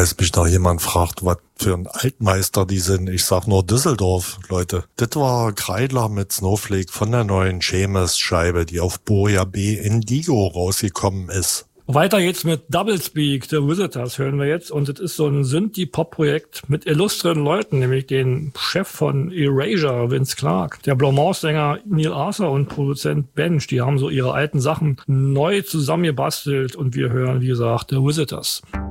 Falls mich da jemand fragt, was für ein Altmeister die sind, ich sag nur Düsseldorf, Leute. Das war Kreidler mit Snowflake von der neuen Seamus-Scheibe, die auf Boja B Indigo rausgekommen ist. Weiter geht's mit Doublespeak, The Visitors hören wir jetzt. Und es ist so ein Synthie-Pop-Projekt mit illustren Leuten, nämlich den Chef von Erasure, Vince Clarke, der Blue-Mouse-Sänger Neil Arthur und Produzent Bench. Die haben so ihre alten Sachen neu zusammengebastelt und wir hören, wie gesagt, The Visitors.